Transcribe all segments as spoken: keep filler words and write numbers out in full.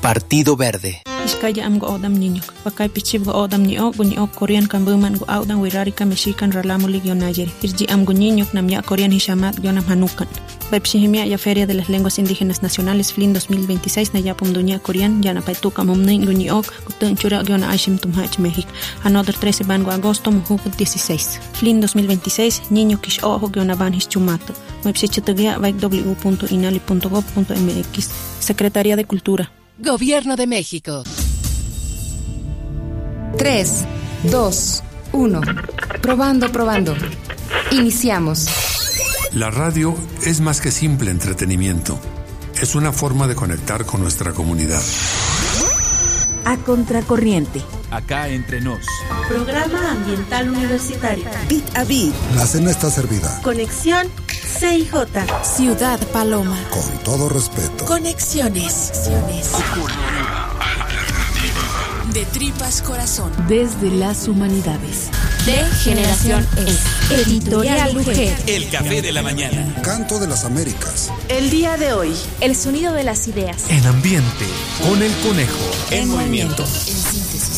Partido Verde. Iskaya am go odam niño. Pakay pichib go odam ni ok ni ok Korean kambuman go audan wirarika mexican ralamuli gyonayer. Irji am go niño nam ya Korean hishamat gyonam hanukan. Pepsihimia ya Feria de las Lenguas Indígenas Nacionales F L I N dos mil veintiséis na yapum dunya Korean ya na paituka mumnin go ni ok kutun chura gyona aishim tumhach México. Another trece bango agosto mujuk dieciséis. F L I N dos mil veintiséis niño kish ojo gyona ban hischumato. Website w w w punto inali punto gov punto m x. Secretaría de Cultura. Gobierno de México. tres, dos, uno. Probando, probando. Iniciamos. La radio es más que simple entretenimiento. Es una forma de conectar con nuestra comunidad. A contracorriente. Acá entre nos. Programa Ambiental Universitario. Bit a bit. La cena está servida. Conexión C I J. Ciudad Paloma. Con todo respeto. Conexiones. De tripas corazón. Desde las humanidades. De Generación E. Editorial Mujer. El café de la mañana. Canto de las Américas. El día de hoy. El sonido de las ideas. En ambiente. Con el conejo. En, en movimiento. En síntesis.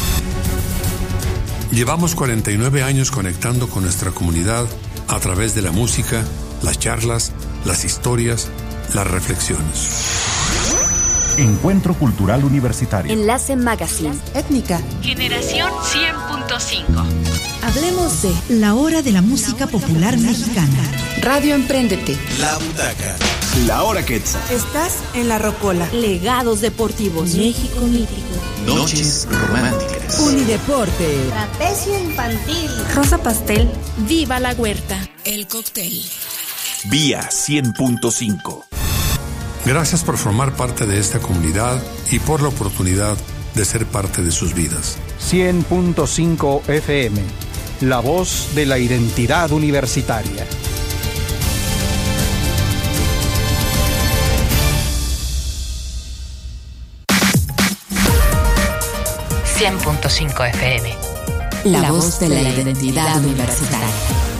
Llevamos cuarenta y nueve años conectando con nuestra comunidad a través de la música, las charlas, las historias, las reflexiones. Encuentro Cultural Universitario. Enlace Magazine. Étnica. Generación cien punto cinco. Hablemos de la hora de la música popular mexicana. Radio Emprendete. La Butaca. La Hora Quetzal. Estás en La Rocola. Legados deportivos. México mítico. Noches románticas. Unideporte. Trapecio infantil. Rosa pastel. Viva la huerta. El cóctel. Vía cien punto cinco. Gracias por formar parte de esta comunidad y por la oportunidad de ser parte de sus vidas. cien punto cinco F M, la voz de la identidad universitaria. cien punto cinco F M, la, la voz de la identidad universitaria.